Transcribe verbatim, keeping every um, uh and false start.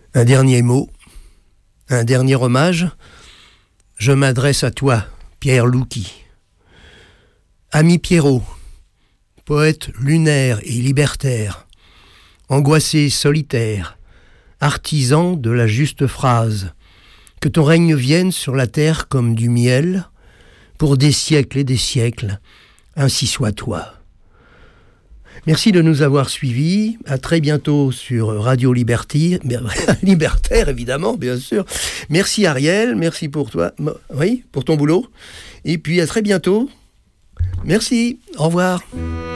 Un dernier mot, un dernier hommage, je m'adresse à toi, Pierre Louki. Ami Pierrot, poète lunaire et libertaire, angoissé solitaire, artisan de la juste phrase, que ton règne vienne sur la terre comme du miel, pour des siècles et des siècles, ainsi soit-toi. Merci de nous avoir suivis. À très bientôt sur Radio Liberty, Libertaire évidemment, bien sûr. Merci Ariel, merci pour toi, oui, pour ton boulot. Et puis à très bientôt. Merci, au revoir.